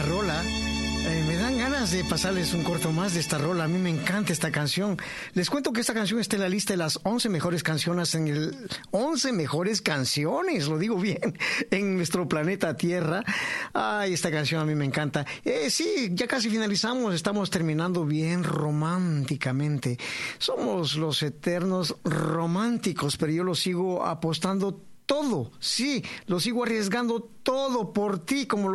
buena rola. Me dan ganas de pasarles un corto más de esta rola. A mí me encanta esta canción. Les cuento que esta canción está en la lista de las 11 mejores canciones 11 mejores canciones, lo digo bien, en nuestro planeta Tierra. Ay, esta canción a mí me encanta. Sí, ya casi finalizamos, estamos terminando bien románticamente. Somos los eternos románticos, pero yo lo sigo apostando todo, sí, lo sigo arriesgando todo por ti, como